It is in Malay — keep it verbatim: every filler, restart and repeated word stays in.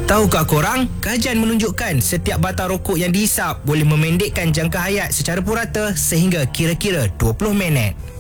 Tahukah korang, kajian menunjukkan setiap batang rokok yang dihisap boleh memendekkan jangka hayat secara purata sehingga kira-kira dua puluh minit.